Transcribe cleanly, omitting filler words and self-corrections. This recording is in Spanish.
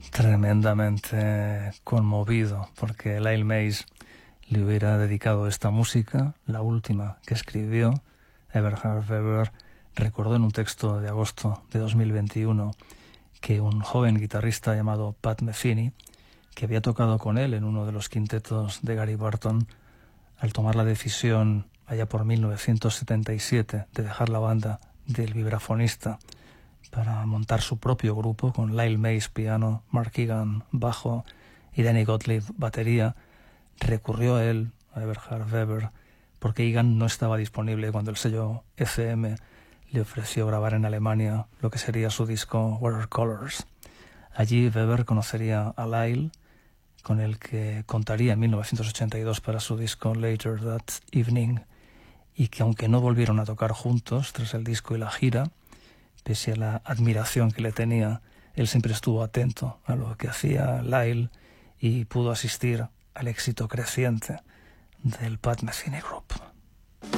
tremendamente conmovido porque Lyle Mays le hubiera dedicado esta música, la última que escribió. Eberhard Weber recordó en un texto de agosto de 2021 que un joven guitarrista llamado Pat Metheny, que había tocado con él en uno de los quintetos de Gary Burton, al tomar la decisión allá por 1977 de dejar la banda del vibrafonista para montar su propio grupo con Lyle Mays piano, Mark Egan bajo y Danny Gottlieb batería, recurrió a él, a Eberhard Weber, porque Egan no estaba disponible cuando el sello ECM le ofreció grabar en Alemania lo que sería su disco Watercolors. Allí Weber conocería a Lyle, con el que contaría en 1982 para su disco Later That Evening, y que aunque no volvieron a tocar juntos tras el disco y la gira, pese a la admiración que le tenía, él siempre estuvo atento a lo que hacía Lyle y pudo asistir al éxito creciente del Pat Metheny Group.